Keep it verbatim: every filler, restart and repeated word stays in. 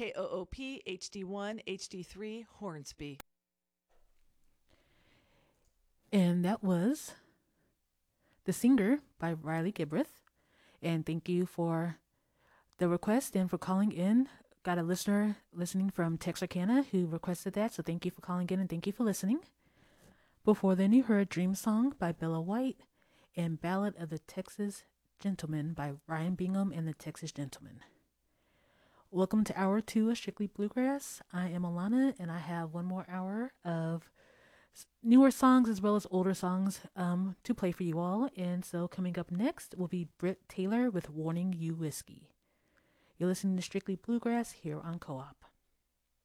K O O P H D one H D three Hornsby. And that was The Singer by Riley Gibrith. And thank you for the request and for calling in. Got a listener listening from Texarkana who requested that, so thank you for calling in and thank you for listening. Before then, you heard Dream Song by Bella White and Ballad of the Texas Gentleman by Ryan Bingham and the Texas Gentlemen. Welcome to hour two of Strictly Bluegrass. I am Alana, and I have one more hour of newer songs as well as older songs um, to play for you all. And so coming up next will be Britt Taylor with Warning You Whiskey. You're listening to Strictly Bluegrass here on Co-op.